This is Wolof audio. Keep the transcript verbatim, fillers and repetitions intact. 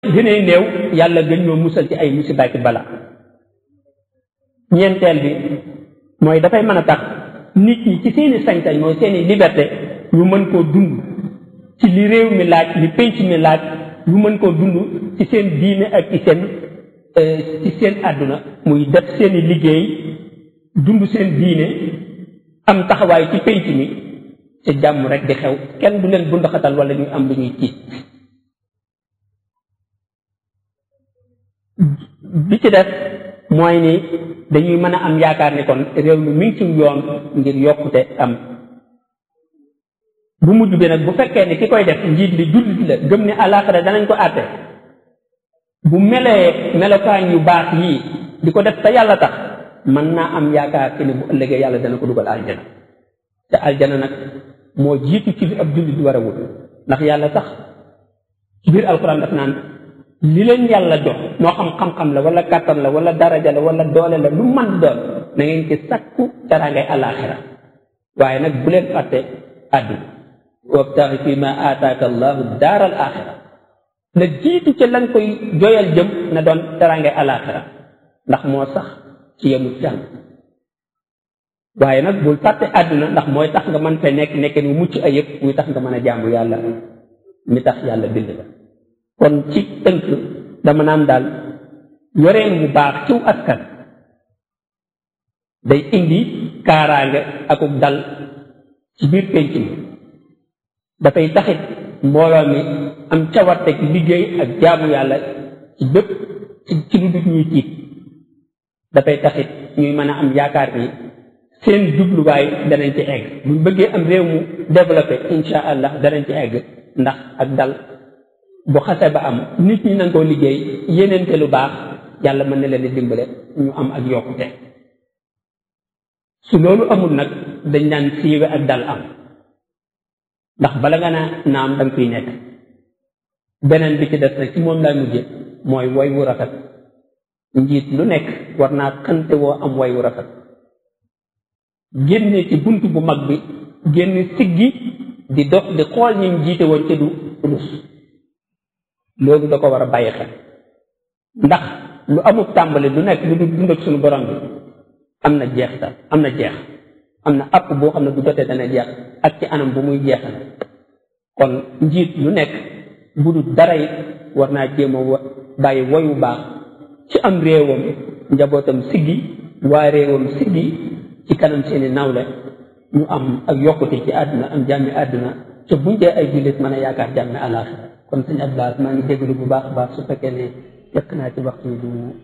gënee néew yàlla gën ñoo musal ci ay musiba ak bala ñeenteel bi mooy dafay mën a tax nit ñi ci seeni sañ-sañ mooy seeni liberté ñu mën koo dund ci li réew mi laaj li penc mi laaj ñu mën koo dund ci seen diine ak ci seen ci seen àdduna muy def seeni liggéey dund seen diine am taxawaay ci penc mi ci jàmm rek di xew kenn du leen bundaxatal wala ñu am lu ñuy tiit bi ci def mooy ni dañuy mën a am yaakaar ni kon réew mi mi ngi ci yoon ngir yokkute am bu mujj bi nag bu fekkee ni ki koy def njiit li jullit la gëm ni àllaaxira danañ ko àtte bu melee melokaan yu baax yii di ko def te yàlla tax mën naa am yaakaar ci ni bu ëllëgee yàlla dana ko dugal aljana te aljana nag moo jiitu ci li ab jullit war a wut ndax yàlla tax ci biir alxuraan daf naan li leen yàlla jox moo xam xam-xam la wala kàttan la wala daraja la wala doole la lu man doon na ngeen ci sakku teraangay àllaaxira waaye nag bu leen fàtte àdduna wabtaxi fi ma aataaka allahu daaral aaxira la jiitu ca lañ koy joyal jëm na doon teraangay àllaaxira ndax moo sax ci yemut jàng waaye nag bul fàtte àdduna ndax mooy tax nga mën fee nekk nekkee mu mucc ayib muy tax nga mën a jaamu yàlla mi tax yàlla bind la kon ci tënk dama naan daal yoreen bu baax ciw askan day indi kaaraange akuk dal ci biir penc mi dafay taxit mbooloo mi am cawarteg liggéey ak jaamu yàlla ci bépp ci ci lu dul ñuy tiit dafay taxit ñuy mën a am yaakaar ni seen jubluwaay danañ ci egg buñ bëggee am réew mu développé insha allah danañ ci egg ndax ak dal bu xase ba am nit ñi nañ koo liggéey yéeneente lu baax yàlla mën na leen di dimbale ñu am ak yokkute su loolu amul nag dañ naan siiwe ak dal am ndax bala nga naa naam danga fiy nekk beneen bi ci des nag ci moom laa mujje mooy woy wu rafet njiit lu nekk war naa xante woo am woy wu rafet génne ci bunt bu mag bi génn siggi di dox di xool ñi jiite woon ci du rus loolu da ko war a bàyyi xel ndax lu amul tàmbali du nekk lu du dund ak suñu borom bi am na jeextal am na jeex am na app boo xam ne bu jotee dana jeex ak ci anam bu muy jeexal kon njiit lu nekk bu du dara it war naa jéem a bàyyi woyu baax ci am réewam njabootam siggi waa réewam siggi ci kanam seeni nawle ñu am ak yokkute ci àdduna am jàmmi àdduna te buñ dee ay jullit mën a yaakaar jàmmi àllaaxira kon sëñ Abdoulaye maa ngi déglu bu baax a baax su fekkee ne yëkk naa ci waxtu du